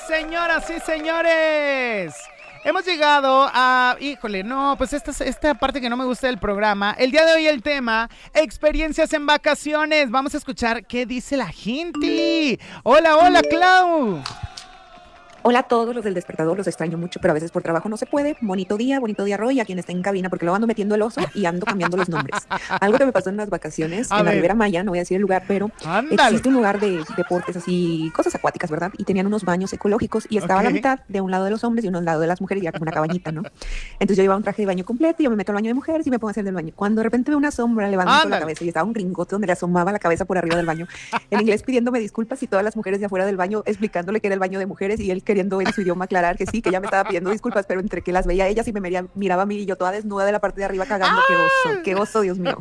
Señoras y señores, hemos llegado a... Híjole, no, pues esta parte que no me gusta del programa. El día de hoy el tema, experiencias en vacaciones. Vamos a escuchar qué dice la gente. Hola, hola, Clau. Hola a todos los del Despertador, los extraño mucho, pero a veces por trabajo no se puede. Bonito día, Roy, a quien está en cabina, porque luego ando metiendo el oso y ando cambiando los nombres. Algo que me pasó en las vacaciones, en la Ribera Maya, no voy a decir el lugar, pero existe un lugar de deportes así, cosas acuáticas, ¿verdad? Y tenían unos baños ecológicos y estaba a la mitad de un lado de los hombres y uno al lado de las mujeres, y era como una cabañita, ¿no? Entonces yo llevaba un traje de baño completo y yo me meto al baño de mujeres y me pongo a hacer del baño. Cuando de repente veo una sombra levantando la cabeza y estaba un gringote donde le asomaba la cabeza por arriba del baño, en inglés pidiéndome disculpas y todas las mujeres de afuera del baño explicándole que era el baño de mujeres y él queriendo en su idioma aclarar que sí, que ella me estaba pidiendo disculpas, pero entre que las veía ellas y me miraba a mí y yo toda desnuda de la parte de arriba cagando. Qué oso, Dios mío.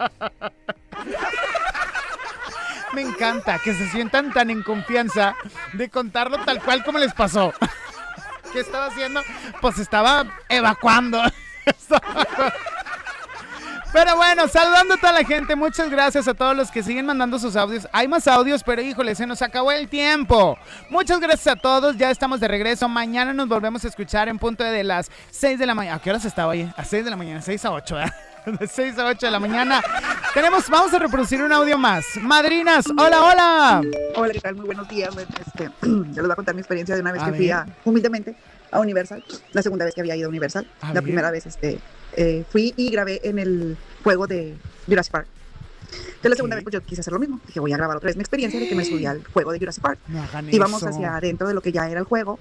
Me encanta que se sientan tan en confianza de contarlo tal cual como les pasó. ¿Qué estaba haciendo? Pues estaba evacuando. Pero bueno, saludando a toda la gente, muchas gracias a todos los que siguen mandando sus audios. Hay más audios, pero híjole, se nos acabó el tiempo. Muchas gracias a todos, ya estamos de regreso. Mañana nos volvemos a escuchar en punto de las 6 de la mañana. ¿A qué horas está hoy? A 6 de la mañana, 6 a 8, ¿eh? De 6 a 8 de la mañana. Vamos a reproducir un audio más. Madrinas, hola, hola. Hola, ¿qué tal? Muy buenos días. Yo les voy a contar mi experiencia de una vez que fui humildemente a Universal. La segunda vez que había ido a Universal. La primera vez fui y grabé en el juego de Jurassic Park. Entonces la segunda vez pues yo quise hacer lo mismo. Dije, voy a grabar otra vez mi experiencia de que me subí al juego de Jurassic Park. Íbamos hacia adentro de lo que ya era el juego,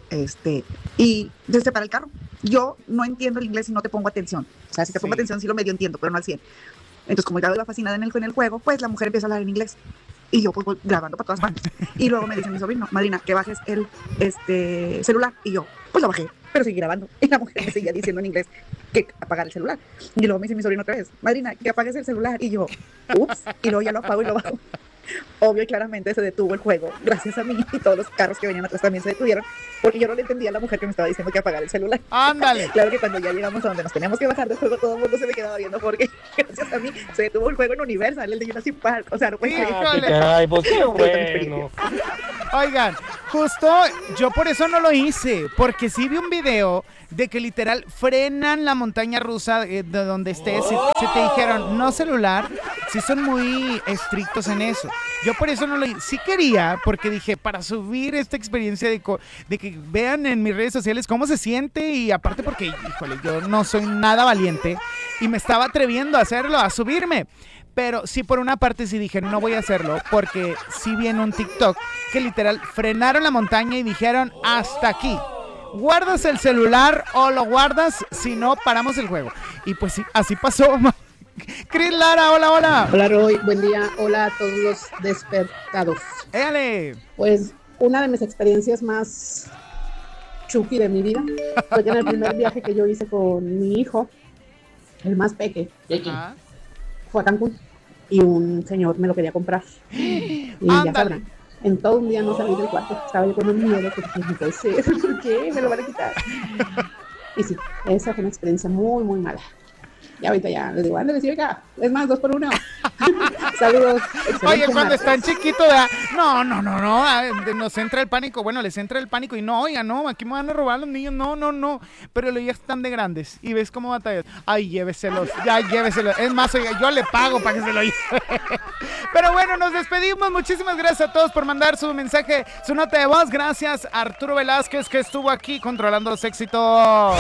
y se para el carro. Yo no entiendo el inglés y no te pongo atención. O sea, si te pongo atención sí lo medio entiendo, pero no al 100. Entonces como ya iba fascinada en el juego, pues la mujer empieza a hablar en inglés. Y yo pues voy grabando para todas partes. Y luego me dice mi sobrino, madrina, que bajes el celular. Y yo, pues lo bajé, pero seguí grabando. Y la mujer me seguía diciendo en inglés que apagar el celular. Y luego me dice mi sobrino otra vez, madrina, que apagues el celular. Y yo, ups, y luego ya lo apago y lo bajo. Obvio y claramente se detuvo el juego, gracias a mí, y todos los carros que venían atrás también se detuvieron, porque yo no le entendía a la mujer que me estaba diciendo que apagara el celular. ¡Ándale! Claro que cuando ya llegamos a donde nos teníamos que bajar del juego, todo el mundo se me quedaba viendo, porque gracias a mí se detuvo el juego en Universal, el de Jurassic Park. O sea, no puede Ay, pues qué bueno. Oigan, justo yo por eso no lo hice, porque sí vi un video de que literal frenan la montaña rusa de donde estés. Si te dijeron no celular, sí son muy estrictos en eso. Yo por eso no lo hice. Sí quería, porque dije, para subir esta experiencia de que vean en mis redes sociales cómo se siente, y aparte porque, híjole, yo no soy nada valiente y me estaba atreviendo a hacerlo, a subirme. Pero sí, por una parte sí dije, no voy a hacerlo, porque sí vi en un TikTok que literal frenaron la montaña y dijeron, hasta aquí. ¿Guardas el celular o lo guardas? Si no, paramos el juego. Y pues sí, así pasó. Cris Lara, hola, hola. Hola, Roy, buen día. Hola a todos los despertados. ¡Éale! Pues una de mis experiencias más chuki de mi vida fue que en el primer viaje que yo hice con mi hijo, el más peque, fue a Cancún, y un señor me lo quería comprar. Y ya sabrán, en todo un día no salí del cuarto, estaba yo con un miedo porque no puede ser, ¿por qué? Me lo van a quitar. Y sí, esa fue una experiencia muy, muy mala. Y ahorita ya les digo, ándale, sí, venga, es más, 2 por 1. Saludos. Oye, cuando están chiquitos, no, nos entra el pánico. Bueno, les entra el pánico y no, oiga, no, aquí me van a robar los niños, no. Pero los ya están de grandes y ves cómo batallas. Ay, lléveselos. Es más, oiga, yo le pago para que se lo lleve. Pero bueno, nos despedimos. Muchísimas gracias a todos por mandar su mensaje, su nota de voz. Gracias a Arturo Velázquez, que estuvo aquí controlando los éxitos.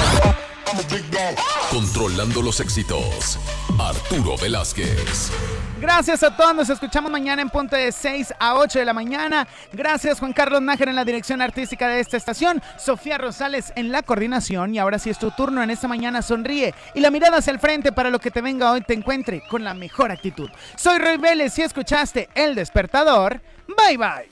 Controlando los éxitos, Arturo Velázquez. Gracias a todos, nos escuchamos mañana en punto de 6 a 8 de la mañana. Gracias Juan Carlos Nájera en la dirección artística de esta estación, Sofía Rosales en la coordinación. Y ahora sí es tu turno en esta mañana, sonríe y la mirada hacia el frente para lo que te venga hoy te encuentre con la mejor actitud. Soy Roy Vélez y escuchaste El Despertador. Bye bye.